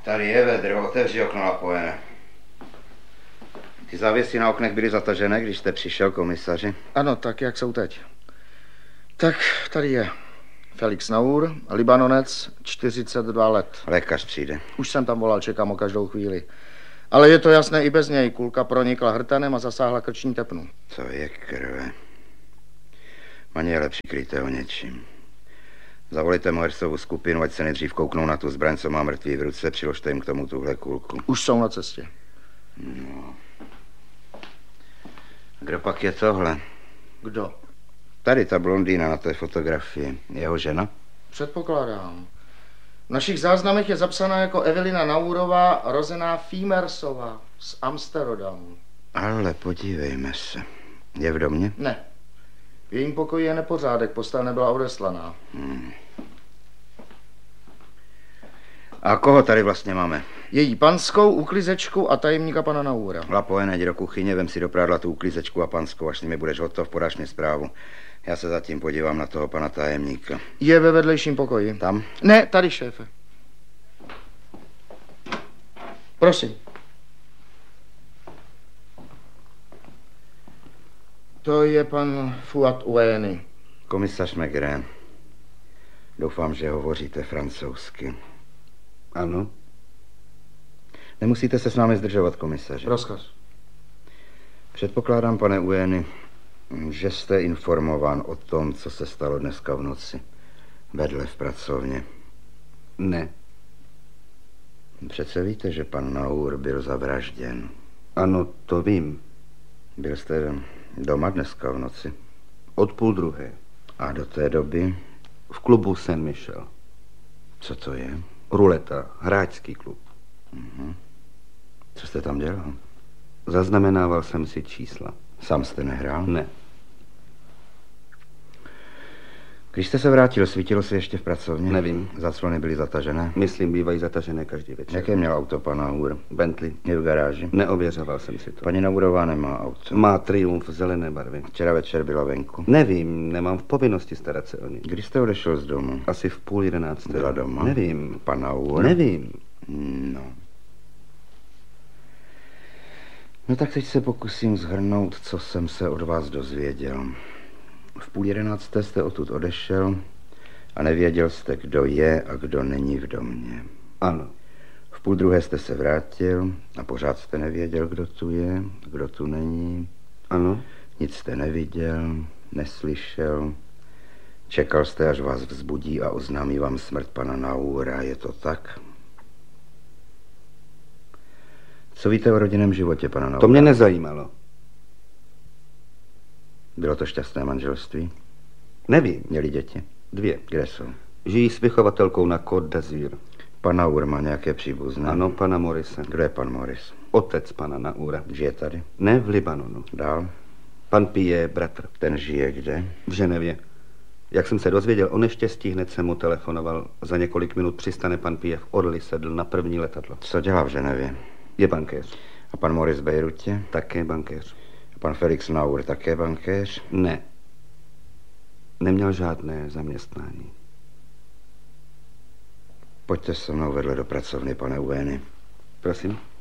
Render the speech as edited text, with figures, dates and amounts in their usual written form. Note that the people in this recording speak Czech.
Tady je vedro, otevři okno napojené. Ty závěsy na oknech byly zatažené, když jste přišel, komisaři? Ano, tak jak jsou teď. Tak tady je Felix Naur, Libanonec, 42 let. Lékař přijde. Už jsem tam volal, čekám o každou chvíli. Ale je to jasné i bez něj. Kulka pronikla hrtanem a zasáhla krční tepnu. Co je krve? Maněle, přikryjte ho něčím. Zavolejte Moersovu skupinu, ať se nejdřív kouknou na tu zbraň, co má mrtvý v ruce, přiložte jim k tomu tuhle kulku. Už jsou na cestě. No. Kdo pak je tohle? Kdo? Tady ta blondýna na té fotografii. Jeho žena? Předpokládám. V našich záznamech je zapsaná jako Evelina Naurová, rozená Fímersova z Amsterodamu. Ale podívejme se. Je v domě? Ne. V jejím pokoji je nepořádek, postel nebyla odeslaná. A koho tady vlastně máme? Její panskou, uklizečku a tajemníka pana Naura. Lapojené, jdi do kuchyně, vem si do prádla tu uklizečku a panskou, až s nimi budeš hotov, podáš mi zprávu. Já se zatím podívám na toho pana tajemníka. Je ve vedlejším pokoji. Tam? Ne, tady, šéfe. Prosím. To je pan Fuad Ueni. Komisař Maigret. Doufám, že hovoříte francouzsky. Ano. Nemusíte se s námi zdržovat, komisaři. Rozkaz. Předpokládám, pane Ueni, že jste informován o tom, co se stalo dneska v noci. Vedle v pracovně. Ne. Přece víte, že pan Naur byl zavražděn. Ano, to vím. Byl jste doma dneska v noci? Od 12:30. A do té doby? V klubu Saint-Michel. Co to je? Ruleta, hráčský klub. Co jste tam dělal? Zaznamenával jsem si čísla. Sám jste nehrál? Ne. Když jste se vrátil, svítilo se ještě v pracovně? Nevím. Zaclony byly zatažené? Myslím, bývají zatažené každý večer. Jaké měl auto pan Naur? Bentley. Je v garáži? Neověřoval jsem si to. Paní Naurová nemá auto. Má Triumf zelené barvy. Včera večer byla venku. Nevím, nemám v povinnosti starat se o ní. Kdy jste odešel z domu? Asi v 10:30. Byla doma? Nevím. Pan Naur? Nevím. No. No tak teď se pokusím shrnout, co jsem se od vás dozvěděl. V 10:30 jste odtud odešel a nevěděl jste, kdo je a kdo není v domě. Ano. V 11:30 jste se vrátil a pořád jste nevěděl, kdo tu je, kdo tu není. Ano. Nic jste neviděl, neslyšel. Čekal jste, až vás vzbudí a oznámí vám smrt pana Naura. Je to tak? Co víte o rodinném životě pana Naura? To mě nezajímalo. Bylo to šťastné manželství? Nevím. Měli děti? 2. Kde jsou? Žijí s vychovatelkou na Côte d'Azur. Pan Naur má nějaké příbuzné? Ano, pana Morise. Kdo je pan Morris? Otec pana Naura. Žije tady? Ne v Libanonu. Dál? Pan Pije, bratr. Ten žije kde? V Ženevě. Jak jsem se dozvěděl o neštěstí, hned jsem mu telefonoval. Za několik minut přistane pan Pije v Orly, sedl na první letadlo. Co dělá v Ženevě? Je bankéř. A pan Morris v Bejrutě? Také bankéř. A pan Felix Naur také bankéř? Ne. Neměl žádné zaměstnání. Pojďte se mnou vedle do pracovny, pane Ueni. Prosím?